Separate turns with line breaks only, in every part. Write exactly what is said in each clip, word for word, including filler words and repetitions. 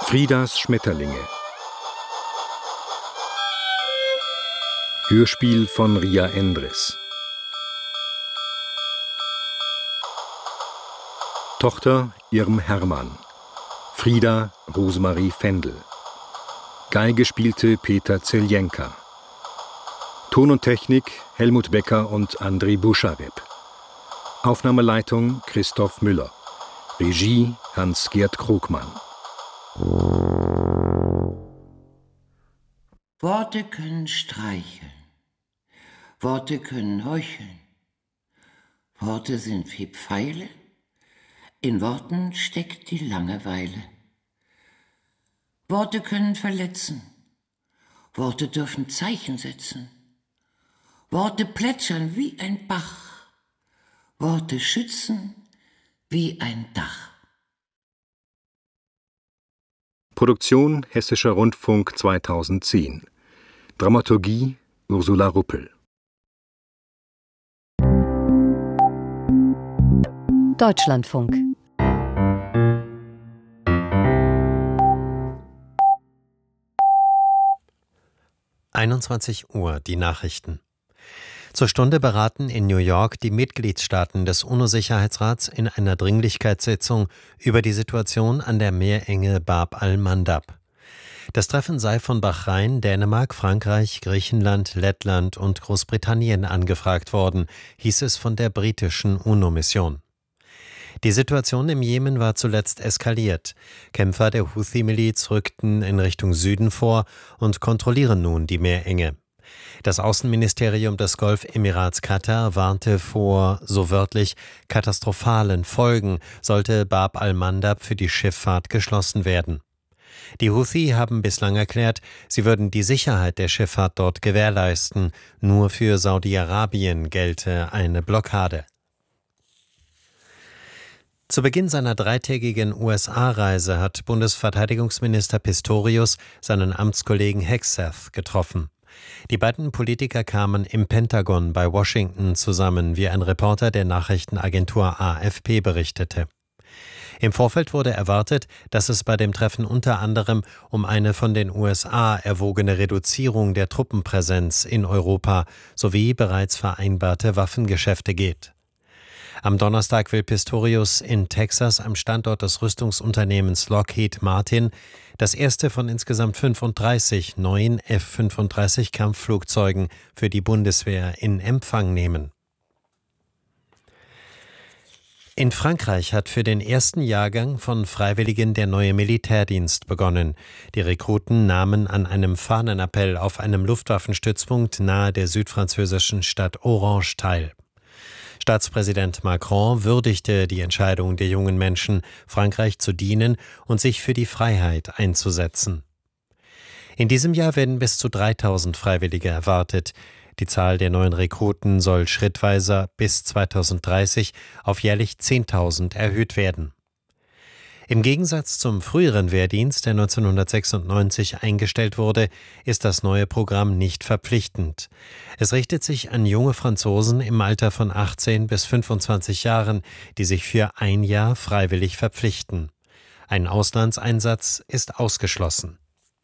Friedas Schmetterlinge. Hörspiel von Ria Endres. Tochter Irm Hermann. Frieda Rosemarie Fendel. Geige spielte Peter Zeljenka. Ton und Technik Helmut Becker und Andrei Buscharep. Aufnahmeleitung Christoph Müller. Regie Hans-Gerd Krogmann.
Worte können streicheln. Worte können heucheln. Worte sind wie Pfeile. In Worten steckt die Langeweile. Worte können verletzen. Worte dürfen Zeichen setzen. Worte plätschern wie ein Bach. Worte schützen wie ein Dach.
Produktion Hessischer Rundfunk zweitausendzehn. Dramaturgie Ursula Ruppel.
Deutschlandfunk.
einundzwanzig Uhr, die Nachrichten. Zur Stunde beraten in New York die Mitgliedstaaten des UNO-Sicherheitsrats in einer Dringlichkeitssitzung über die Situation an der Meerenge Bab al-Mandab. Das Treffen sei von Bahrain, Dänemark, Frankreich, Griechenland, Lettland und Großbritannien angefragt worden, hieß es von der britischen UNO-Mission. Die Situation im Jemen war zuletzt eskaliert. Kämpfer der Houthi-Miliz rückten in Richtung Süden vor und kontrollieren nun die Meerenge. Das Außenministerium des Golfemirats Katar warnte vor, so wörtlich, katastrophalen Folgen, sollte Bab al-Mandab für die Schifffahrt geschlossen werden. Die Houthi haben bislang erklärt, sie würden die Sicherheit der Schifffahrt dort gewährleisten. Nur für Saudi-Arabien gelte eine Blockade. Zu Beginn seiner dreitägigen U S A-Reise hat Bundesverteidigungsminister Pistorius seinen Amtskollegen Hegseth getroffen. Die beiden Politiker kamen im Pentagon bei Washington zusammen, wie ein Reporter der Nachrichtenagentur A F P berichtete. Im Vorfeld wurde erwartet, dass es bei dem Treffen unter anderem um eine von den U S A erwogene Reduzierung der Truppenpräsenz in Europa sowie bereits vereinbarte Waffengeschäfte geht. Am Donnerstag will Pistorius in Texas am Standort des Rüstungsunternehmens Lockheed Martin das erste von insgesamt fünfunddreißig neuen F fünfunddreißig Kampfflugzeugen für die Bundeswehr in Empfang nehmen. In Frankreich hat für den ersten Jahrgang von Freiwilligen der neue Militärdienst begonnen. Die Rekruten nahmen an einem Fahnenappell auf einem Luftwaffenstützpunkt nahe der südfranzösischen Stadt Orange teil. Staatspräsident Macron würdigte die Entscheidung der jungen Menschen, Frankreich zu dienen und sich für die Freiheit einzusetzen. In diesem Jahr werden bis zu dreitausend Freiwillige erwartet. Die Zahl der neuen Rekruten soll schrittweise bis zweitausenddreißig auf jährlich zehntausend erhöht werden. Im Gegensatz zum früheren Wehrdienst, der neunzehnhundertsechsundneunzig eingestellt wurde, ist das neue Programm nicht verpflichtend. Es richtet sich an junge Franzosen im Alter von achtzehn bis fünfundzwanzig Jahren, die sich für ein Jahr freiwillig verpflichten. Ein Auslandseinsatz ist ausgeschlossen.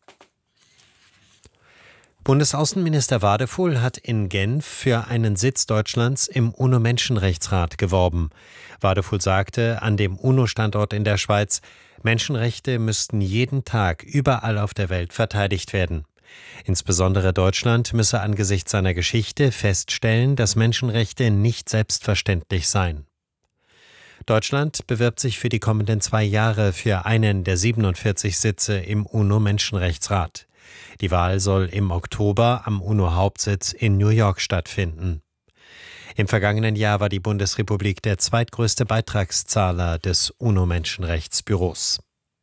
Bundesaußenminister Wadefuhl hat in Genf für einen Sitz Deutschlands im UNO-Menschenrechtsrat geworben. Wadefuhl sagte an dem UNO-Standort in der Schweiz, Menschenrechte müssten jeden Tag überall auf der Welt verteidigt werden. Insbesondere Deutschland müsse angesichts seiner Geschichte feststellen, dass Menschenrechte nicht selbstverständlich seien. Deutschland bewirbt sich für die kommenden zwei Jahre für einen der siebenundvierzig Sitze im UNO-Menschenrechtsrat. Die Wahl soll im Oktober am UNO-Hauptsitz in New York stattfinden. Im vergangenen Jahr war die Bundesrepublik der zweitgrößte Beitragszahler des UNO-Menschenrechtsbüros.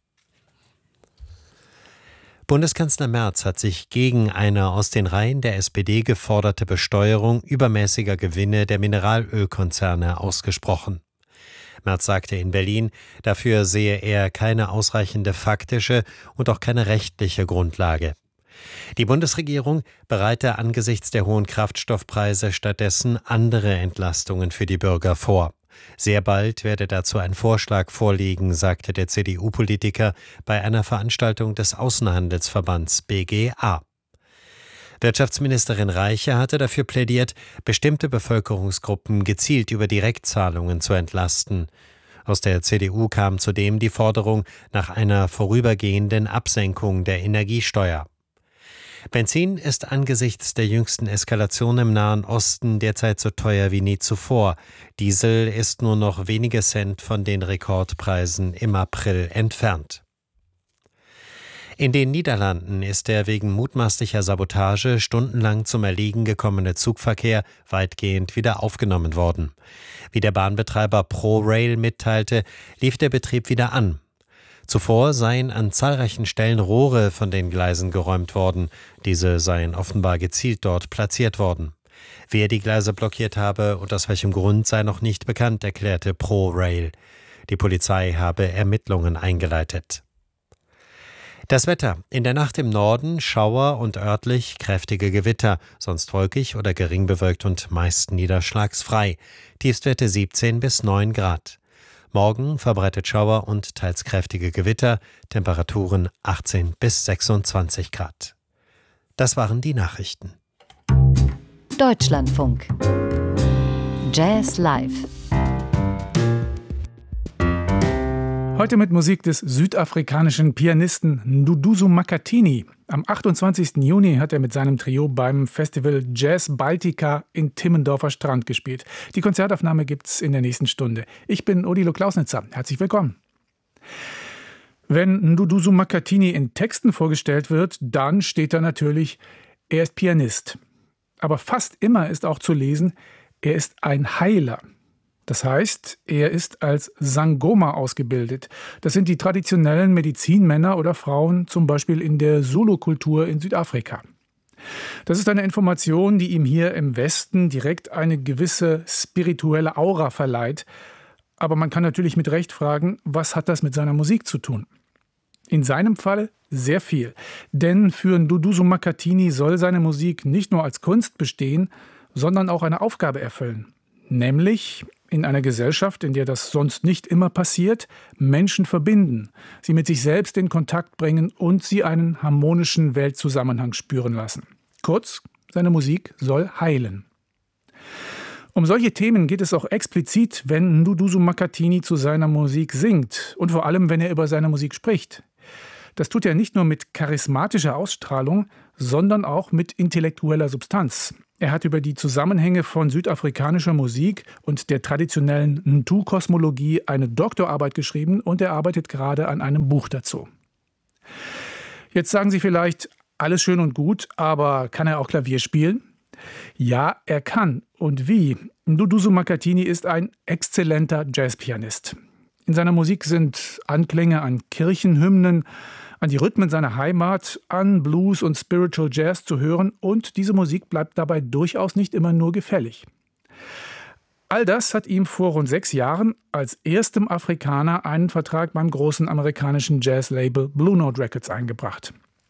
Bundeskanzler Merz hat sich gegen eine aus den Reihen der S P D geforderte Besteuerung übermäßiger Gewinne der Mineralölkonzerne ausgesprochen. Merz sagte in Berlin, dafür sehe er keine ausreichende faktische und auch keine rechtliche Grundlage. Die Bundesregierung bereite angesichts der hohen Kraftstoffpreise stattdessen andere Entlastungen für die Bürger vor. Sehr bald werde dazu ein Vorschlag vorliegen, sagte der C D U-Politiker bei einer Veranstaltung des Außenhandelsverbands B G A. Wirtschaftsministerin Reiche hatte dafür plädiert, bestimmte Bevölkerungsgruppen gezielt über Direktzahlungen zu entlasten. Aus der C D U kam zudem die Forderung nach einer vorübergehenden Absenkung der Energiesteuer. Benzin ist angesichts der jüngsten Eskalation im Nahen Osten derzeit so teuer wie nie zuvor. Diesel ist nur noch wenige Cent von den Rekordpreisen im April entfernt. In den Niederlanden ist der wegen mutmaßlicher Sabotage stundenlang zum Erliegen gekommene Zugverkehr weitgehend wieder aufgenommen worden. Wie der Bahnbetreiber ProRail mitteilte, lief der Betrieb wieder an. Zuvor seien an zahlreichen Stellen Rohre von den Gleisen geräumt worden. Diese seien offenbar gezielt dort platziert worden. Wer die Gleise blockiert habe und aus welchem Grund sei noch nicht bekannt, erklärte ProRail. Die Polizei habe Ermittlungen eingeleitet. Das Wetter. In der Nacht im Norden Schauer und örtlich kräftige Gewitter, sonst wolkig oder gering bewölkt und meist niederschlagsfrei. Tiefstwerte siebzehn bis neun Grad. Morgen verbreitet Schauer und teils kräftige Gewitter, Temperaturen achtzehn bis sechsundzwanzig Grad. Das waren die Nachrichten.
Deutschlandfunk. Jazz live.
Heute mit Musik des südafrikanischen Pianisten Nduduzo Makhathini. Am achtundzwanzigsten Juni hat er mit seinem Trio beim Festival Jazz Baltica in Timmendorfer Strand gespielt. Die Konzertaufnahme gibt's in der nächsten Stunde. Ich bin Odilo Klausnitzer. Herzlich willkommen. Wenn Nduduzo Makhathini in Texten vorgestellt wird, dann steht da natürlich, er ist Pianist. Aber fast immer ist auch zu lesen, er ist ein Heiler. Das heißt, er ist als Sangoma ausgebildet. Das sind die traditionellen Medizinmänner oder Frauen, zum Beispiel in der Zulu-Kultur in Südafrika. Das ist eine Information, die ihm hier im Westen direkt eine gewisse spirituelle Aura verleiht. Aber man kann natürlich mit Recht fragen, was hat das mit seiner Musik zu tun? In seinem Fall sehr viel. Denn für Nduduzo Makhathini soll seine Musik nicht nur als Kunst bestehen, sondern auch eine Aufgabe erfüllen. Nämlich in einer Gesellschaft, in der das sonst nicht immer passiert, Menschen verbinden, sie mit sich selbst in Kontakt bringen und sie einen harmonischen Weltzusammenhang spüren lassen. Kurz, seine Musik soll heilen. Um solche Themen geht es auch explizit, wenn Nduduzo Makhathini zu seiner Musik singt und vor allem, wenn er über seine Musik spricht. Das tut er nicht nur mit charismatischer Ausstrahlung, sondern auch mit intellektueller Substanz. Er hat über die Zusammenhänge von südafrikanischer Musik und der traditionellen Ntu-Kosmologie eine Doktorarbeit geschrieben und er arbeitet gerade an einem Buch dazu. Jetzt sagen Sie vielleicht, alles schön und gut, aber kann er auch Klavier spielen? Ja, er kann. Und wie? Nduduzo Makhathini ist ein exzellenter Jazzpianist. In seiner Musik sind Anklänge an Kirchenhymnen, an die Rhythmen seiner Heimat, an Blues und Spiritual Jazz zu hören und diese Musik bleibt dabei durchaus nicht immer nur gefällig. All das hat ihm vor rund sechs Jahren als erstem Afrikaner einen Vertrag beim großen amerikanischen Jazzlabel Blue Note Records eingebracht.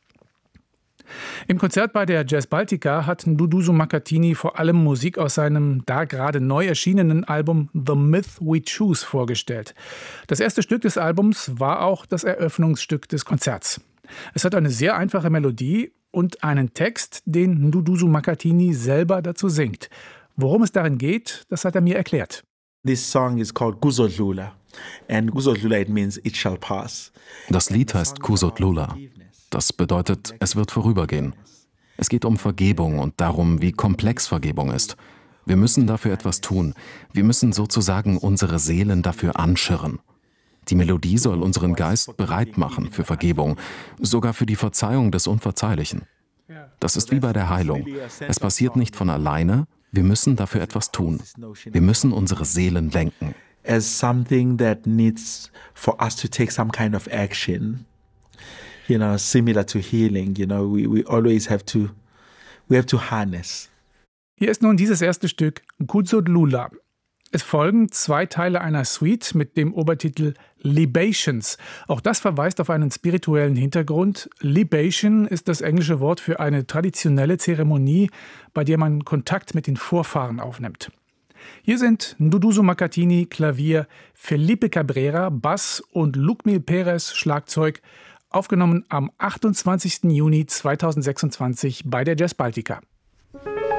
Im Konzert bei der Jazz Baltica hat Nduduzo Makhathini vor allem Musik aus seinem da gerade neu erschienenen Album The Myth We Choose vorgestellt. Das erste Stück des Albums war auch das Eröffnungsstück des Konzerts. Es hat eine sehr einfache Melodie und einen Text, den Nduduzo Makhathini selber dazu singt. Worum es darin geht, das hat er mir erklärt.
This song is called Kuzodlula and Kuzodlula it means it shall pass.
Das Lied heißt Kuzodlula. Das bedeutet, es wird vorübergehen. Es geht um Vergebung und darum, wie komplex Vergebung ist. Wir müssen dafür etwas tun. Wir müssen sozusagen unsere Seelen dafür anschirren. Die Melodie soll unseren Geist bereit machen für Vergebung, sogar für die Verzeihung des Unverzeihlichen. Das ist wie bei der Heilung. Es passiert nicht von alleine. Wir müssen dafür etwas tun. Wir müssen unsere Seelen lenken.
As something that needs for us to take some kind of action. You know, similar to healing, you know, we, we always have to, we have to harness.
Hier ist nun dieses erste Stück, Kuzodlula. Es folgen zwei Teile einer Suite mit dem Obertitel Libations. Auch das verweist auf einen spirituellen Hintergrund. Libation ist das englische Wort für eine traditionelle Zeremonie, bei der man Kontakt mit den Vorfahren aufnimmt. Hier sind Nduduzo Makatini, Klavier, Felipe Cabrera, Bass und Lukmil Perez, Schlagzeug, aufgenommen am achtundzwanzigsten Juni zweitausendsechsundzwanzig bei der Jazz Baltica.